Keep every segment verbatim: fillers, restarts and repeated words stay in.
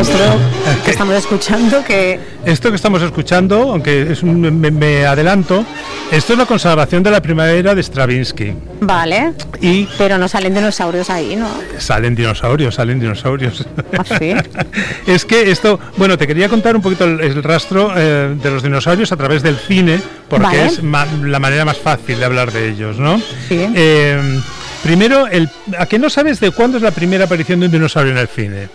esto que estamos escuchando, que... Esto que estamos escuchando, aunque es un, me, me adelanto, esto es la consagración de la primavera de Stravinsky. Vale, y pero no salen dinosaurios ahí, ¿no? Salen dinosaurios, salen dinosaurios. ¿Ah, sí? Es que esto, bueno, te quería contar un poquito el, el rastro eh, de los dinosaurios a través del cine, porque vale. es ma, la manera más fácil de hablar de ellos, ¿no? Sí. Eh, primero, el, ¿a qué no sabes de cuándo es la primera aparición de un dinosaurio en el cine?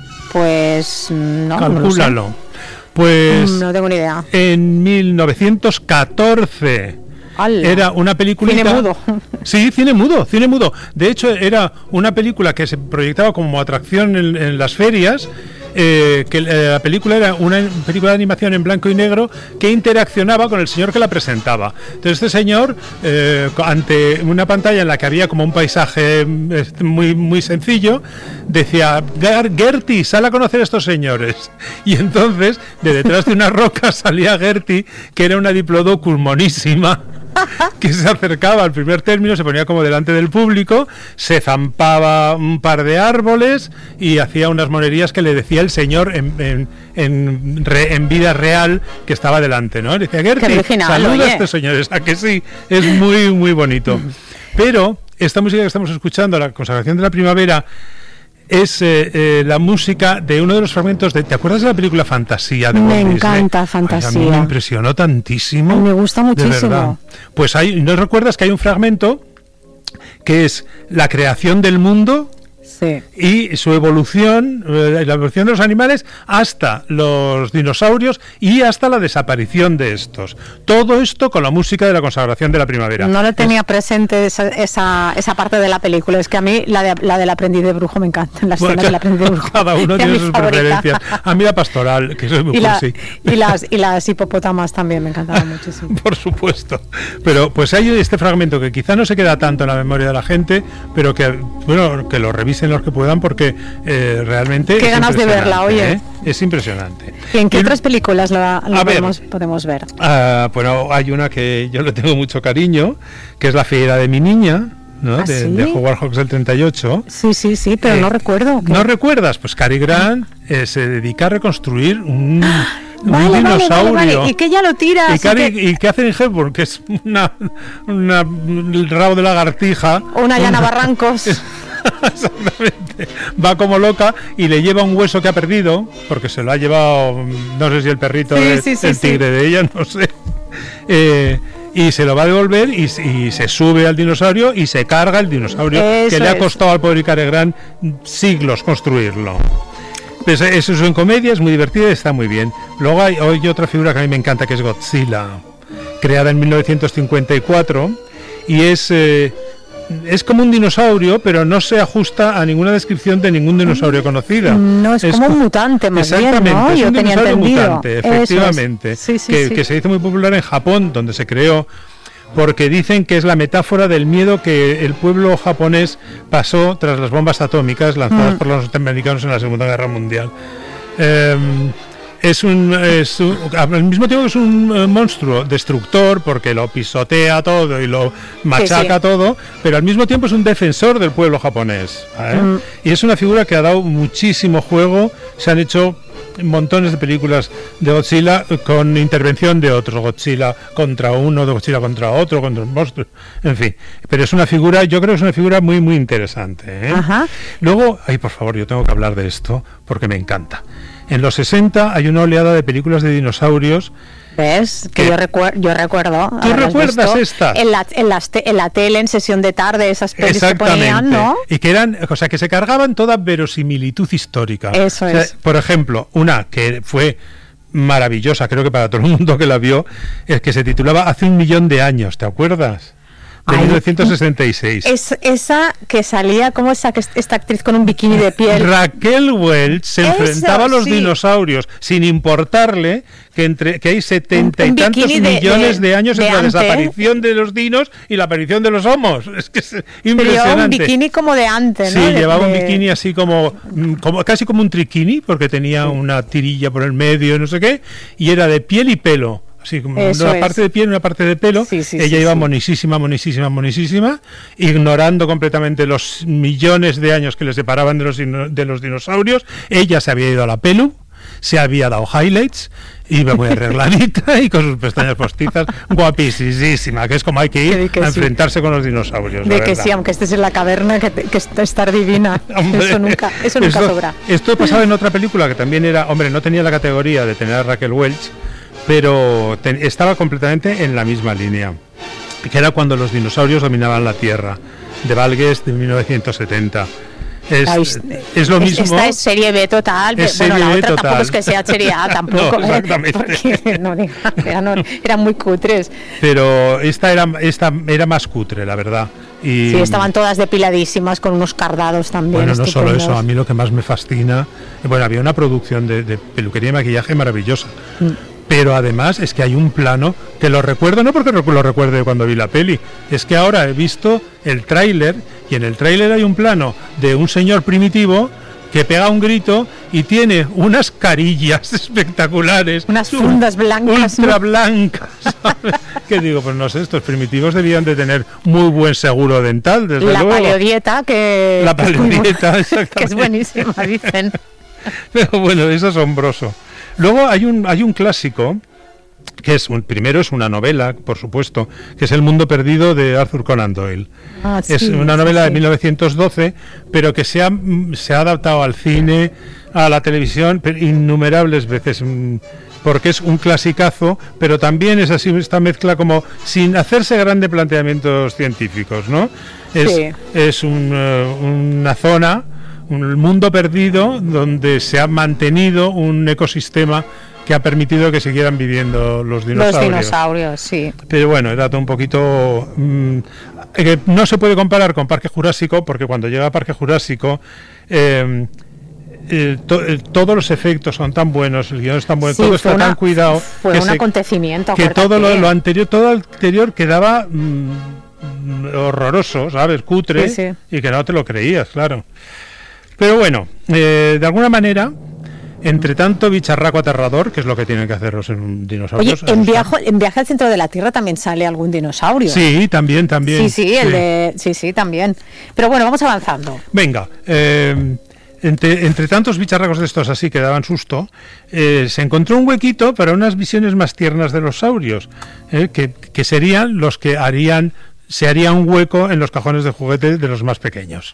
Pues no, calcúlalo. No lo sé. Pues no tengo ni idea. En mil novecientos catorce. ¡Hala! Era una película. Cine mudo. Sí, cine mudo, cine mudo. De hecho, era una película que se proyectaba como atracción en, en las ferias. Eh, que eh, la película era una película de animación en blanco y negro que interaccionaba con el señor que la presentaba. Entonces este señor, eh, ante una pantalla en la que había como un paisaje muy, muy sencillo, decía: Gertie, sal a conocer a estos señores. Y entonces, de detrás de una roca salía Gertie, que era una diplodocus monísima, que se acercaba al primer término, se ponía como delante del público, se zampaba un par de árboles y hacía unas monerías que le decía el señor en, en, en, re, en vida real que estaba delante, ¿no? Le decía: Gertie, saluda a estos señores. ¿A que sí? Es muy, muy bonito. Pero esta música que estamos escuchando, la consagración de la primavera, es eh, eh, la música de uno de los fragmentos de... ¿Te acuerdas de la película Fantasía de Walt Disney? Me encanta Fantasía. Ay, a mí me impresionó tantísimo. Ay, me gusta muchísimo. Pues hay, ¿no recuerdas que hay un fragmento que es la creación del mundo? Sí. Y su evolución, eh, la evolución de los animales hasta los dinosaurios y hasta la desaparición de estos. Todo esto con la música de la consagración de la primavera. No lo tenía es, presente esa, esa, esa parte de la película. Es que a mí la, de, la del aprendiz de brujo me encanta. La escena bueno, del aprendiz de brujo. Cada uno tiene sus favorita. preferencias. A mí la pastoral, que eso es muy y, la, sí. y las y las hipopótamas también me encantaban muchísimo. Por supuesto. Pero pues hay este fragmento que quizá no se queda tanto en la memoria de la gente, pero que bueno, que lo revisen los que puedan, porque eh, realmente qué ganas de verla, oye. ¿eh? Es impresionante. ¿Y en qué y, otras películas la, la podemos, ver, podemos ver? Uh, bueno, hay una que yo le tengo mucho cariño, que es La fiera de mi niña, ¿no? ¿Ah, de, sí? de Howard Hawks del treinta y ocho. Sí, sí, sí, pero eh, no recuerdo. ¿No recuerdas? Pues Cary Grant eh, se dedica a reconstruir un... un vale, dinosaurio. Vale, vale. Y que ya lo tira. Y, Cary, que... y que hacen en Hepburn, que es una, una el rabo de lagartija. O una llana barrancos. Exactamente. Va como loca y le lleva un hueso que ha perdido, porque se lo ha llevado, no sé si el perrito, sí, de, sí, sí, el tigre sí. de ella, no sé. Eh, y se lo va a devolver y, y se sube al dinosaurio y se carga el dinosaurio. Eso que le ha costado es. al pobre Cary Grant siglos construirlo. Pues eso es en comedia, es muy divertida y está muy bien. Luego hay, hay otra figura que a mí me encanta, que es Godzilla, creada en mil novecientos cincuenta y cuatro, y es... Eh, es como un dinosaurio, pero no se ajusta a ninguna descripción de ningún dinosaurio conocido. No, es, es como un mutante más exactamente, bien, ¿no? Es Yo un tenía dinosaurio entendido. mutante, efectivamente, sí, sí, que, sí. que se hizo muy popular en Japón, donde se creó, porque dicen que es la metáfora del miedo que el pueblo japonés pasó tras las bombas atómicas lanzadas mm. por los norteamericanos en la Segunda Guerra Mundial. Eh, Es un, es un, al mismo tiempo que es un uh, monstruo destructor, porque lo pisotea todo y lo machaca sí, sí. todo, pero al mismo tiempo es un defensor del pueblo japonés, ¿eh? mm. Y es una figura que ha dado muchísimo juego. Se han hecho montones de películas de Godzilla con intervención de otros, Godzilla contra uno, de Godzilla contra otro, contra un monstruo, en fin. Pero es una figura, yo creo que es una figura muy, muy interesante, ¿eh? Ajá. Luego, ay, por favor, yo tengo que hablar de esto porque me encanta. En los sesenta hay una oleada de películas de dinosaurios. ¿Ves? Que yo, recuer- yo recuerdo. ¿Tú recuerdas esta? En la, en, las te- en la tele, en sesión de tarde, esas pelis que ponían, ¿no? Y que eran, o sea, que se cargaban toda verosimilitud histórica. Eso o sea, es. Por ejemplo, una que fue maravillosa, creo que para todo el mundo que la vio, es que se titulaba Hace un millón de años, ¿te acuerdas? De Ay, mil novecientos sesenta y seis. Es esa que salía, como esa que esta actriz con un bikini de piel. Raquel Welch se Eso, enfrentaba a los sí. dinosaurios sin importarle que entre que hay setenta y tantos de, millones de, de años de entre ante. la desaparición de los dinos y la aparición de los homos. Es que es impresionante. Pero llevaba un bikini como de antes, ¿no? Sí, de, llevaba de... un bikini así como, como casi como un triquini, porque tenía una tirilla por el medio, no sé qué, y era de piel y pelo. O sí, Eso una es. parte de piel y una parte de pelo. Sí, sí, Ella sí, iba sí. monísima, monísima, monísima, ignorando completamente los millones de años que le separaban de los, dino- de los dinosaurios. Ella se había ido a la pelu, se había dado highlights, iba muy arregladita y con sus pestañas postizas, guapísima, que es como hay que ir Que- que a sí. enfrentarse con los dinosaurios. De la que verdad. sí, aunque estés en la caverna, que, te- que est- estar divina. Hombre, eso nunca, eso nunca esto, sobra. Esto pasaba en otra película que también era, hombre, no tenía la categoría de tener a Raquel Welch, pero ten- estaba completamente en la misma línea, que era cuando los dinosaurios dominaban la Tierra, de Val Guest de mil novecientos setenta. Es, Ay, es lo mismo. Esta es serie B total. Es Bueno, serie la B otra total. tampoco es que sea serie A tampoco. No, exactamente. Porque no, era, no, eran muy cutres. Pero esta era, esta era más cutre, la verdad. Y, Sí, estaban todas depiladísimas con unos cardados también. bueno, no solo estupendos. eso, a mí lo que más me fascina, bueno, había una producción de, de peluquería y maquillaje maravillosa. Mm. Pero además es que hay un plano que lo recuerdo, no porque lo recuerde cuando vi la peli, es que ahora he visto el tráiler y en el tráiler hay un plano de un señor primitivo que pega un grito y tiene unas carillas espectaculares. Unas fundas blancas, Ultra ¿no? blancas. ¿Sabes? Que digo, pues no sé, estos primitivos debían de tener muy buen seguro dental, desde La luego. paleodieta, que, La que es muy paleodieta, bu- exactamente. que es buenísima, dicen. Pero bueno, es asombroso. Luego hay un, hay un clásico, que es un, primero es una novela, por supuesto, que es El mundo perdido de Arthur Conan Doyle. Ah, Es sí, una sí, novela de sí. mil novecientos doce, pero que se ha, mm, se ha adaptado al cine, a la televisión, pero innumerables veces, mm, porque es un clasicazo, pero también es así esta mezcla como sin hacerse grandes planteamientos científicos, ¿no? Es, Sí. es un, eh, una zona, un mundo perdido, donde se ha mantenido un ecosistema que ha permitido que siguieran viviendo los dinosaurios. Los dinosaurios, sí. Pero bueno, era todo un poquito... mmm, que no se puede comparar con Parque Jurásico, porque cuando llega a Parque Jurásico... Eh, eh, to- eh, todos los efectos son tan buenos, el guión es tan bueno, Sí, todo fue está una- tan cuidado Fue que, un se- acontecimiento. que todo lo, acuérdate. lo anterior, todo lo anterior quedaba mm, mm, horroroso, ¿sabes? Cutre, Sí, sí. y que no te lo creías, claro. Pero bueno, eh, de alguna manera, entre tanto bicharraco aterrador, que es lo que tienen que hacer los mm, Oye, dinosaurios. en viaje, en viaje al centro de la Tierra también sale algún dinosaurio. Sí, también, también. Sí, sí, el de, sí, sí, también. Pero bueno, vamos avanzando. Venga, eh, entre, entre tantos bicharracos de estos así que daban susto, eh, se encontró un huequito para unas visiones más tiernas de los saurios, eh, que, que serían los que harían, se haría un hueco en los cajones de juguete de los más pequeños.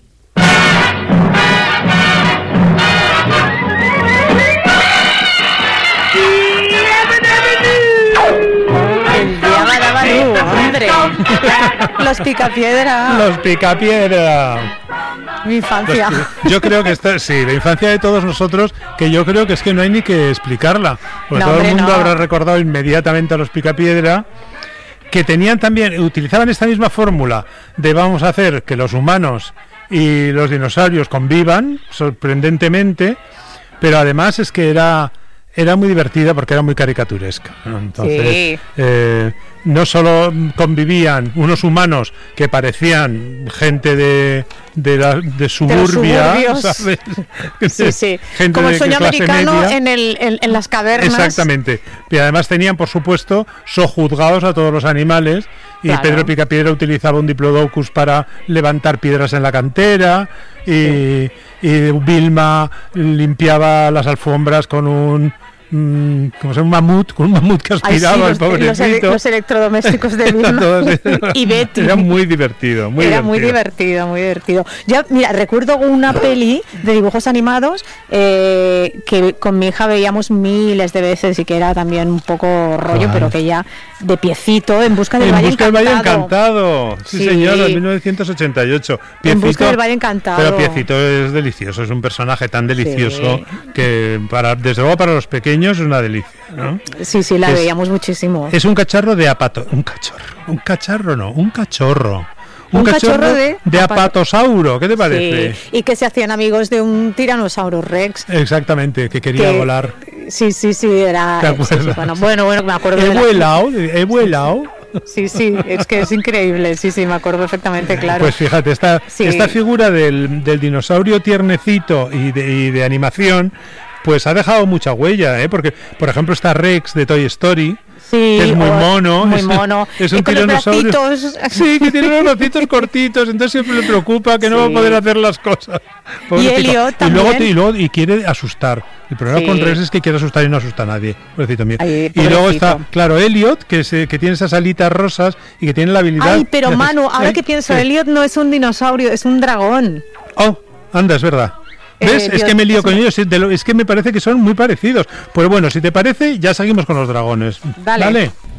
El Diabadabalú, hombre. Los picapiedra. Los picapiedra. Mi infancia. Los- yo creo que esta, sí, la infancia de todos nosotros, que yo creo que es que no hay ni que explicarla, porque No, todo el hombre, mundo no. habrá recordado inmediatamente a los picapiedra, que tenían también, utilizaban esta misma fórmula de vamos a hacer que los humanos y los dinosaurios convivan, sorprendentemente, pero además es que era era muy divertida porque era muy caricaturesca, ¿no? Entonces, Sí. eh, no solo convivían unos humanos que parecían gente de de, la, de suburbia, suburbios. ¿sabes? Sí, sí. Gente Como el de sueño clase americano media. en, el, en, en las cavernas. Exactamente. Y además tenían, por supuesto, sojuzgados a todos los animales. Y Claro. Pedro Picapiedra utilizaba un diplodocus para levantar piedras en la cantera. Y, y Vilma limpiaba las alfombras con un... mm, ¿cómo se llama? Un mamut, con un mamut que Ay, sí, aspiraba al los, los, ele- pobrecito. los electrodomésticos de Era Vilma. todo- Y Betty. Era muy divertido, muy Era divertido. muy divertido, muy divertido. Yo, mira, recuerdo una peli de dibujos animados eh, que con mi hija veíamos miles de veces y que era también un poco rollo, Claro. pero que ya de piecito, En busca del En Valle busca del Valle Encantado. Encantado. Sí, Sí. señor, en mil novecientos ochenta y ocho. En busca del Valle Encantado. Pero Piecito es delicioso, es un personaje tan delicioso Sí. que para desde luego para los pequeños es una delicia, ¿no? Sí, sí, la Es- veíamos muchísimo. Es un cacharro de apato, un cachorro, un cacharro no, un cachorro. Un cachorro de de apato- apatosauro, ¿qué te parece? Sí, y que se hacían amigos de un tiranosaurio rex. Exactamente, que quería que- volar. Sí, sí, sí, era. ¿Te sí, sí, acuerdas? bueno, bueno, bueno, me acuerdo He de la- vuelado, he vuelado. Sí, sí, es que es increíble. Sí, sí, me acuerdo perfectamente, claro. Pues fíjate, esta, Sí. esta figura del, del dinosaurio tiernecito y de, y de animación pues ha dejado mucha huella, ¿eh? Porque, por ejemplo, está Rex de Toy Story. Sí, que es muy o- mono, muy es, mono. es un Y con los tiranosaurio. bracitos. Sí, que tiene los bracitos cortitos, entonces siempre le preocupa que no va a Sí. poder hacer las cosas. Pobrecito. Elliot y luego, también. y luego y quiere asustar. El problema Sí. con Rex es que quiere asustar y no asusta a nadie. Pobrecito mío. Ay, y luego pobrecito. está, claro, Elliot, que, se, que tiene esas alitas rosas y que tiene la habilidad. Ay, pero de hacer- Manu, ahora ¿Eh? que pienso, ¿Qué? Elliot no es un dinosaurio, es un dragón. Oh, anda, es verdad. ¿Ves? Eh, es Dios, que me lío es con un- ellos. es de lo- Es que me parece que son muy parecidos. Pues bueno, si te parece, ya seguimos con los dragones. Dale. ¿Vale?